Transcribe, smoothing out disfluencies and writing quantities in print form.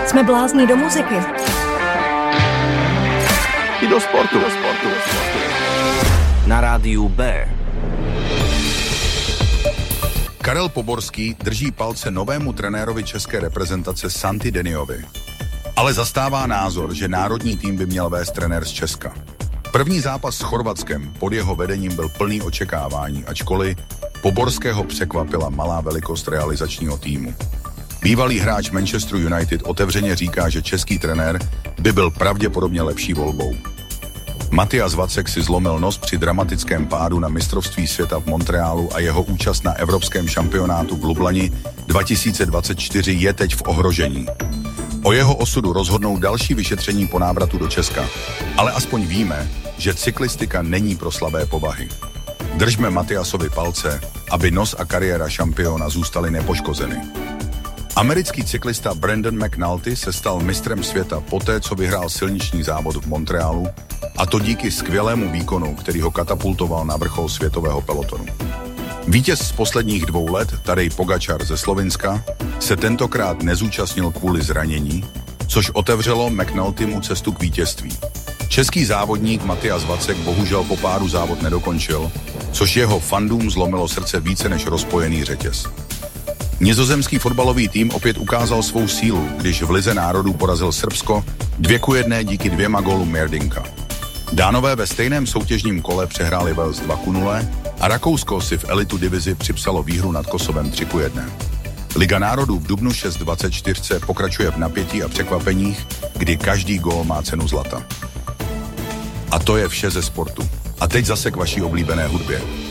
Jsme blázní do muziky. I do sportu. Na rádiu B. Karel Poborský drží palce novému trenérovi české reprezentace Santi Deniovi. Ale zastává názor, že národní tým by měl vést trenér z Česka. První zápas s Chorvatskem pod jeho vedením byl plný očekávání, ačkoliv Poborského překvapila malá velikost realizačního týmu. Bývalý hráč Manchesteru United otevřeně říká, že český trenér by byl pravděpodobně lepší volbou. Matias Vacek si zlomil nos při dramatickém pádu na mistrovství světa v Montrealu a jeho účast na evropském šampionátu v Lublani 2024 je teď v ohrožení. O jeho osudu rozhodnou další vyšetření po návratu do Česka, ale aspoň víme, že cyklistika není pro slabé povahy. Držme Matiasovi palce, aby nos a kariéra šampiona zůstaly nepoškozeny. Americký cyklista Brandon McNulty se stal mistrem světa poté, co vyhrál silniční závod v Montrealu, a to díky skvělému výkonu, který ho katapultoval na vrchol světového pelotonu. Vítěz z posledních 2 let, Tadej Pogačar ze Slovinska, se tentokrát nezúčastnil kvůli zranění, což otevřelo McNultymu cestu k vítězství. Český závodník Matias Vacek bohužel po pádu závod nedokončil, což jeho fandům zlomilo srdce více než rozpojený řetěz. Nizozemský fotbalový tým opět ukázal svou sílu, když v Lize národů porazil Srbsko 2:1 díky 2 gólům Merdinka. Dánové ve stejném soutěžním kole přehráli Wales 2:0 a Rakousko si v elitu divizi připsalo výhru nad Kosovem 3:1. Liga národů v dubnu 6:24 pokračuje v napětí a překvapeních, kdy každý gól má cenu zlata. A to je vše ze sportu. A teď zase k vaší oblíbené hudbě.